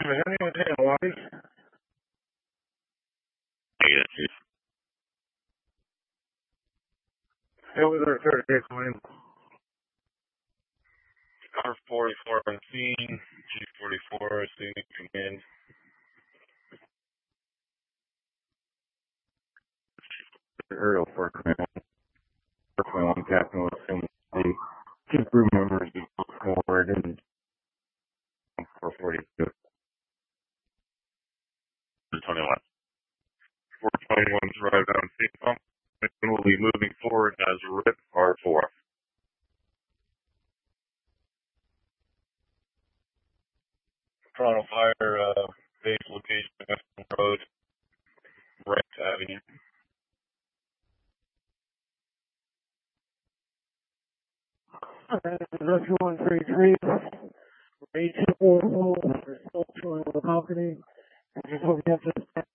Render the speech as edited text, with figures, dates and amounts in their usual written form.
Is anyone taking a lobby? Negative, Chief. Stay with our 38 claim. R44 on scene. G44 seeing command. Aerial for command. One captain will assume the two crew members be forward and 442. 21. 421's arrived on scene pump and will be moving forward as RIP R4. Toronto Fire, base location, Western Road, Wright Avenue. Rescue 133, ready to order, we're still showing the balcony. I just hope you have to